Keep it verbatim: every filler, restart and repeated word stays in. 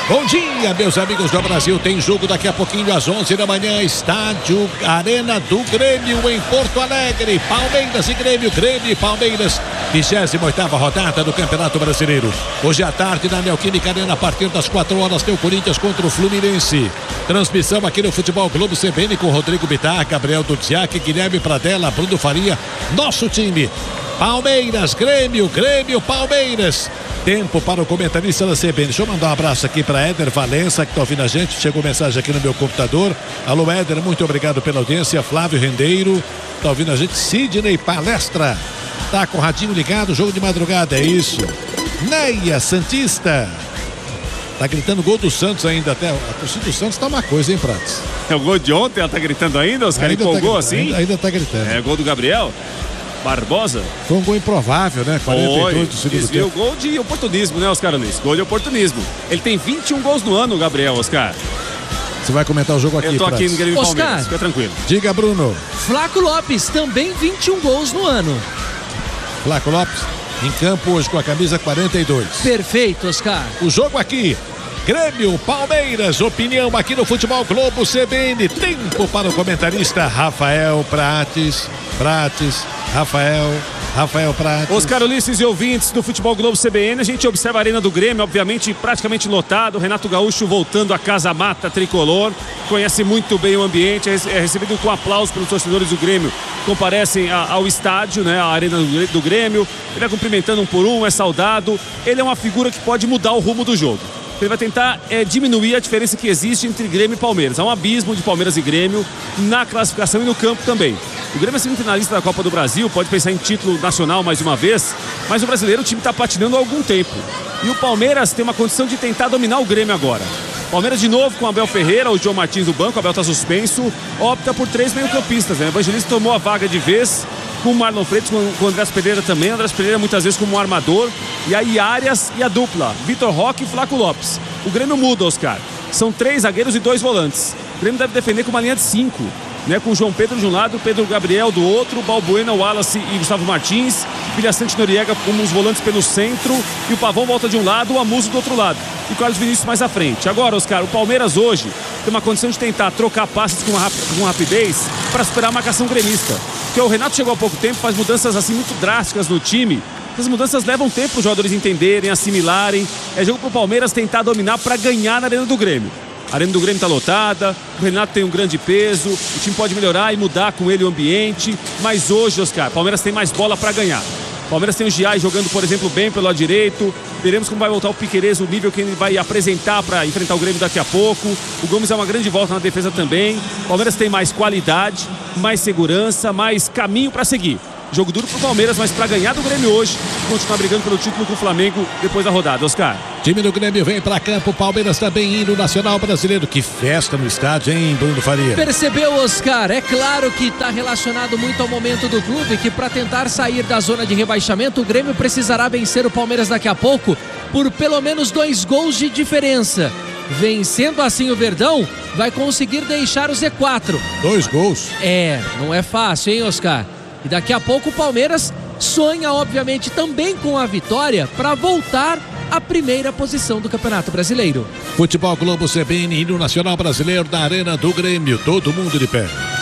Bom dia, meus amigos do Brasil. Tem jogo daqui a pouquinho às onze da manhã. Estádio Arena do Grêmio em Porto Alegre. Palmeiras e Grêmio, Grêmio e Palmeiras. vigésima oitava rodada do Campeonato Brasileiro. Hoje à tarde na Neoquímica Arena, a partir das quatro horas, tem o Corinthians contra o Fluminense. Transmissão aqui no Futebol Globo C B N com Rodrigo Bittar, Gabriel Dudziak, Guilherme Pradella, Bruno Faria. Nosso time. Palmeiras, Grêmio, Grêmio, Palmeiras. Tempo para o comentarista da C B N. Deixa eu mandar um abraço aqui para Éder Valença, que está ouvindo a gente. Chegou mensagem aqui no meu computador. Alô, Éder, muito obrigado pela audiência. Flávio Rendeiro, está ouvindo a gente. Sidney Palestra, tá com o radinho ligado. Jogo de madrugada, é isso. Neia Santista, tá gritando gol do Santos ainda. Até a torcida do Santos tá uma coisa, hein, Prates? É o gol de ontem, ela tá gritando ainda? Os caras empolgou tá assim? Ainda, ainda tá gritando. É gol do Gabriel Barbosa. Foi um gol improvável, né? quarenta e dois do segundo tempo. Gol de oportunismo, né, Oscar Luiz? Gol de oportunismo. Ele tem vinte e um gols no ano, Gabriel, Oscar. Você vai comentar o jogo aqui, Eu tô aqui no Grêmio Oscar, Palmeiras, fica tranquilo. Diga, Bruno. Flaco Lopes, também vinte e um gols no ano. Flaco Lopes, em campo hoje com a camisa quarenta e dois. Perfeito, Oscar. O jogo aqui, Grêmio, Palmeiras, opinião aqui no Futebol Globo C B N. Tempo para o comentarista Rafael Prates. Prates, Rafael... Rafael Prates. Oscar Ulisses e ouvintes do Futebol Globo C B N, a gente observa a Arena do Grêmio, obviamente praticamente lotado. Renato Gaúcho voltando à Casa Mata Tricolor, conhece muito bem o ambiente, é recebido com aplauso pelos torcedores do Grêmio, comparecem ao estádio, né, a Arena do Grêmio. Ele vai cumprimentando um por um, é saudado. Ele é uma figura que pode mudar o rumo do jogo. Ele vai tentar é, diminuir a diferença que existe entre Grêmio e Palmeiras. Há um abismo de Palmeiras e Grêmio na classificação e no campo também. O Grêmio é semifinalista da Copa do Brasil, pode pensar em título nacional mais uma vez, mas o brasileiro, o time está patinando há algum tempo. E o Palmeiras tem uma condição de tentar dominar o Grêmio agora. Palmeiras de novo com o Abel Ferreira, o João Martins do banco, o Abel está suspenso, opta por três meio-campistas, né? O Evangelista tomou a vaga de vez, com o Marlon Freitas, com o Andrés Pereira também. O Andrés Pereira muitas vezes como um armador. E aí Arias e a dupla, Vitor Roque e Flaco Lopes. O Grêmio muda, Oscar. São três zagueiros e dois volantes. O Grêmio deve defender com uma linha de cinco, né? Com o João Pedro de um lado, Pedro Gabriel do outro, Balbuena, Wallace e Gustavo Martins, Vilhaçante Noriega como os volantes pelo centro, e o Pavão volta de um lado, o Amuso do outro lado, e o Carlos Vinícius mais à frente. Agora, Oscar, o Palmeiras hoje tem uma condição de tentar trocar passes com, rap com rapidez para superar a marcação gremista. Porque o Renato chegou há pouco tempo, faz mudanças assim muito drásticas no time. Essas mudanças levam tempo para os jogadores entenderem, assimilarem. É jogo para o Palmeiras tentar dominar para ganhar na Arena do Grêmio. A Arena do Grêmio está lotada, o Renato tem um grande peso, o time pode melhorar e mudar com ele o ambiente, mas hoje, Oscar, o Palmeiras tem mais bola para ganhar. O Palmeiras tem o Giai jogando, por exemplo, bem pelo lado direito. Veremos como vai voltar o Piquerez, o nível que ele vai apresentar para enfrentar o Grêmio daqui a pouco. O Gomes é uma grande volta na defesa também. O Palmeiras tem mais qualidade, mais segurança, mais caminho para seguir. Jogo duro pro Palmeiras, mas para ganhar do Grêmio hoje, continuar brigando pelo título com o Flamengo depois da rodada, Oscar. Time do Grêmio vem para campo, Palmeiras também indo, Nacional Brasileiro. Que festa no estádio, hein, Bruno Faria? Percebeu, Oscar? É claro que está relacionado muito ao momento do clube, que para tentar sair da zona de rebaixamento, o Grêmio precisará vencer o Palmeiras daqui a pouco por pelo menos dois gols de diferença. Vencendo assim o Verdão, vai conseguir deixar o Z quatro. Dois gols? É, não é fácil, hein, Oscar? E daqui a pouco o Palmeiras sonha, obviamente, também com a vitória para voltar à primeira posição do Campeonato Brasileiro. Futebol Globo C B N, hino nacional brasileiro da Arena do Grêmio. Todo mundo de pé.